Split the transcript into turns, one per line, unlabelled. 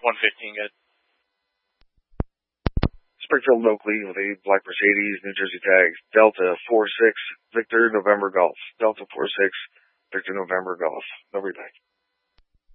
115 good.
Springfield and Oakley with a black Mercedes, New Jersey tags, Delta 46, Victor, November Golf. Delta 46, Victor, November Golf. No reback.